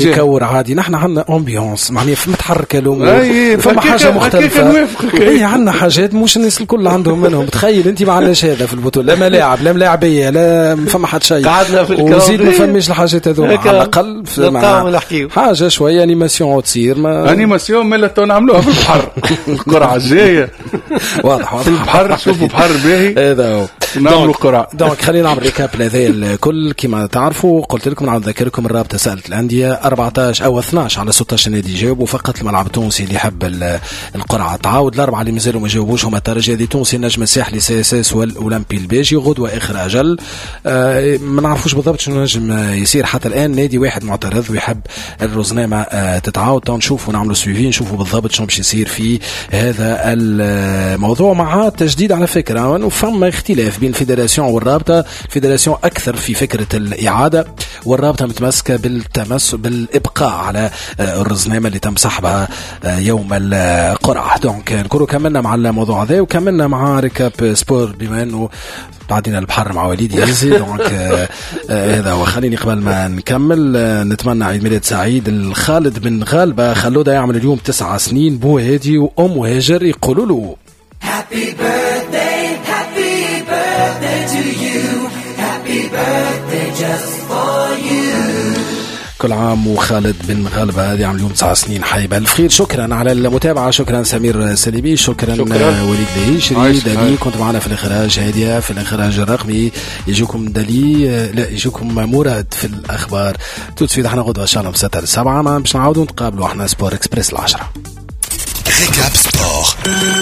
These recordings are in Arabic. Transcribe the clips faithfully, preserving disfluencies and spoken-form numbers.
يكور عادي. نحن عندنا امبيونس معناها متحركه الامور فما حاجه مختلفه. اي عندنا حاجات مش الناس الكل عندهم منهم. تخيل انت ما عندناش هذا في البطوله، لا ملاعب لا ملاعبيه لا فما حد شيء، قعدنا في وزيد ما فماش الحاجات هذو على الاقل حاجه شويه انيماسيون تصير ما انيماسيون مالا تو نعملوها في البحر. القرعه الجايه واضح واضح في البحر. شوفوا بحر باهي هذا هو نعملوا قرعه. دونك خلينا نعمل ريكاب لهذا الكل. كما تعرفوا قلت لكم نعاود نذكركم الرابطه سالت الانديه أربعطاش او اثناش على ستطاش نادي جاوبوا فقط. الملعب التونسي اللي حب القرعه تعاود. الاربعه اللي مازالوا ما جاوبوش هما الترجي التونسي، النجم الساحلي سي اس اس والاولمبي الباجي. غدوه اخر اجل آه ما نعرفوش بالضبط شنو نجم يصير حتى الان. نادي واحد معترض ويحب الرزنامه آه تتعاود. نشوفوا نعملوا سويفي نشوفوا بالضبط شنو باش يصير في هذا الموضوع مع تجديد على فكره انه فما اختلاف بين الفيدراسيون والرابطه. الفيدراسيون اكثر في فكره الاعاده والرابطه متمسكه بالتمس بالابقاء على الرزنامه اللي تم سحبها يوم القرعه. دونك نكونوا كملنا مع الموضوع هذا وكملنا مع ريكاب سبور بما انه بعدين البحر مع وليد يزي. دونك هذا هو. خليني قبل ما نكمل نتمنى عيد ميلاد سعيد الخالد بن غالبه. خلوده يعمل اليوم تسع سنين. بو هادي وام هاجر يقولوا له Happy birthday, happy birthday to you, happy birthday just for you. كل عام وخالد بن غالبة هذه عام اليوم تسع سنين. حي بالف خير. شكرا على المتابعة. شكرا سمير سليبي. شكرا, شكرا. وليد لهيشري. دالي كنت معنا في الإخراج. هادية في الإخراج الرقمي. يجوكم دالي لا يجوكم مراد في الأخبار. توتسفيد احنا غدوة إن شاء الله من ستة لسبعة ما باش نعاودوا نتقابلوا احنا سبور اكسبريس العشرة. ريكاب سبور.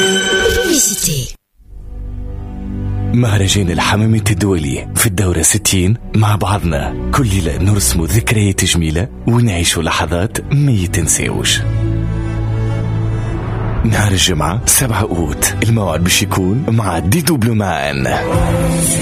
مهرجان الحمامة الدولي في الدورة ستين مع بعضنا كل ليلة نرسم ذكريات جميلة ونعيش لحظات ما يتنسيوش. نهار الجمعة سبعة أوت الموعد باش يكون مع دي دوبلو مان.